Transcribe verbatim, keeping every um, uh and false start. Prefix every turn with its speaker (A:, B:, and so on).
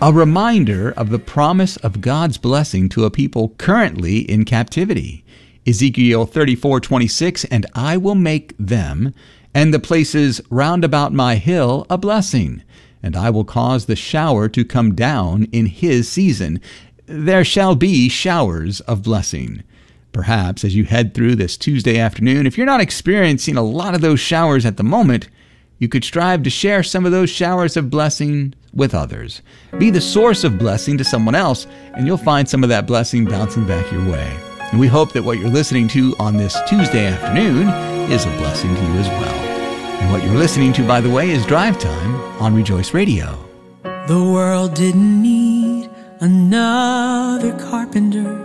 A: a reminder of the promise of God's blessing to a people currently in captivity. Ezekiel thirty-four twenty-six, and I will make them and the places round about my hill a blessing, and I will cause the shower to come down in his season. There shall be showers of blessing. Perhaps as you head through this Tuesday afternoon, if you're not experiencing a lot of those showers at the moment, you could strive to share some of those showers of blessing with others. Be the source of blessing to someone else, and you'll find some of that blessing bouncing back your way. And we hope that what you're listening to on this Tuesday afternoon is a blessing to you as well. And what you're listening to, by the way, is Drive Time on Rejoice Radio.
B: The world didn't need another carpenter